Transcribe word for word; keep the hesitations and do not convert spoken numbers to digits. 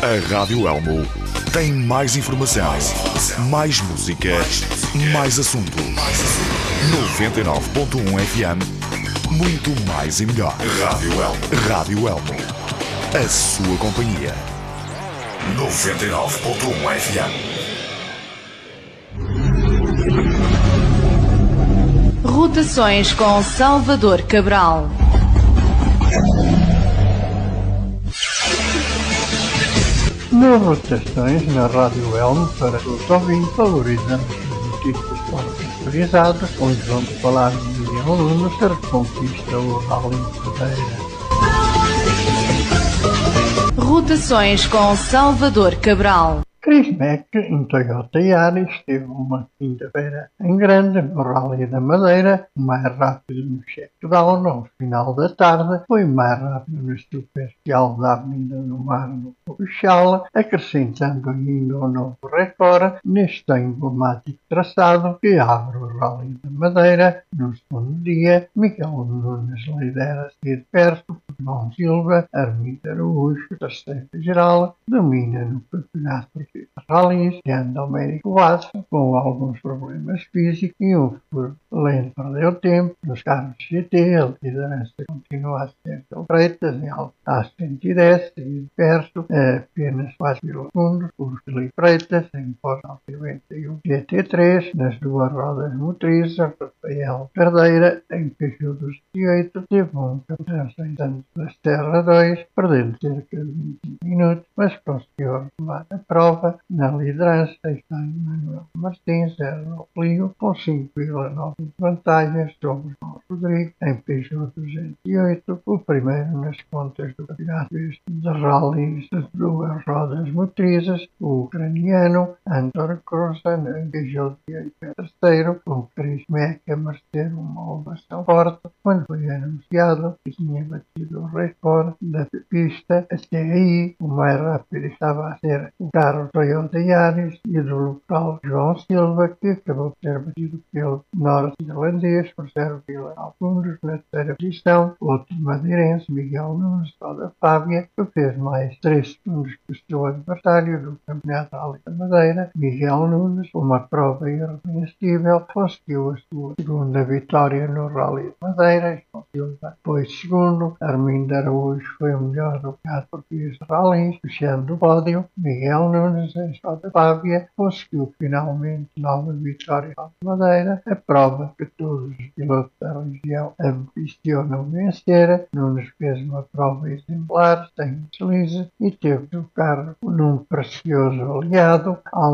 A Rádio Elmo tem mais informação, mais música, mais assunto. noventa e nove ponto um F M, muito mais e melhor. Rádio Elmo. Rádio Elmo. A sua companhia. noventa e nove ponto um F M. Rotações com Salvador Cabral. Nas rotações na Rádio Elmo para os ouvintes, valorizamos as notícias autorizadas, onde vamos falar de Miguel Nunes que reconquista o Rally Madeira. Rotações com Salvador Cabral. Chris Mack, em Toyota Yaris, esteve uma quinta-feira em grande no Rally da Madeira, o mais rápido no check-down ao final da tarde, foi mais rápido no superficial da Avenida do Mar no Funchal, acrescentando ainda um novo recorde neste emblemático traçado que abre o Rally da Madeira. No segundo dia, Miguel Nunes lidera-se de perto por João Silva, Armindo Araújo, terceiro geral, domina no campeonato Rallys de Américo Vasco, com alguns problemas físicos e um futuro lento perdeu tempo. Nos carros G T, a liderança continua a ser Freitas em Alta cento e dez, seguido perto, a apenas quatro segundos por Filipe Freitas, em Porsche noventa e um G T três. Nas duas rodas motrizes, Rafael Cardeira, em Peugeot dos vinte e oito, teve um campeonato da Serra dois, perdendo cerca de vinte e cinco minutos, mas conseguiu retomar a prova. Na liderança está Manuel Martins, Zero Clio, com cinco vírgula nove de vantagens sobre João Rodrigo, em Peugeot duzentos e oito, o primeiro nas contas do campeonato de rallies de duas rodas motrizes, o ucraniano Anton Krosen, em Peugeot duzentos e oito, é terceiro, com Chris Mack a merecer uma ovação forte quando foi anunciado que tinha batido o recorde da pista. Até aí, o mais rápido estava a ser o carro Toyota Yaris e do local João Silva, que acabou por ter batido pelo norte-irlandês por zero vírgula nove segundos na terceira posição. O outro madeirense, Miguel Nunes, da Fábia, que fez mais três segundos que o seu adversário do Campeonato Rally da Madeira. Miguel Nunes, uma prova irreconhecível, conseguiu a sua segunda vitória no Rally da Madeira. João Silva foi segundo. Armindo Araújo foi o melhor do campeonato português de rallies, fechando o pódio. Miguel Nunes, em Estrada Fábia, conseguiu finalmente nova vitória na Madeira, a prova que todos os pilotos da região ambicionam vencer. Nunes fez uma prova exemplar, sem deslize, e teve o carro num precioso aliado.